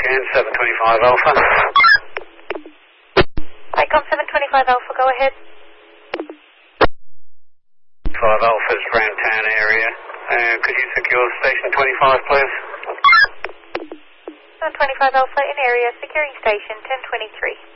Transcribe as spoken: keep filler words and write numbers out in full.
again, seven twenty-five Alpha. Icon seven twenty-five Alpha, go ahead. five Alpha's around town area. Uh, could you secure station twenty-five, please? seven twenty-five Alpha in area, securing station ten twenty-three.